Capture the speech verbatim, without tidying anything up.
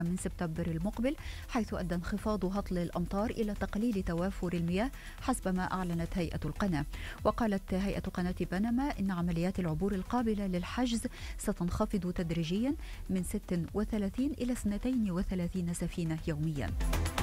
من سبتمبر المقبل، حيث أدى انخفاض هطل الأمطار إلى تقليل توافر المياه حسب ما أعلنت هيئة القناة. وقالت هيئة قناة بنما إن عمليات العبور القابلة للحجز ستنخفض تدريجيا من ستة وثلاثين إلى اثنتين وثلاثين سفينة يوميا.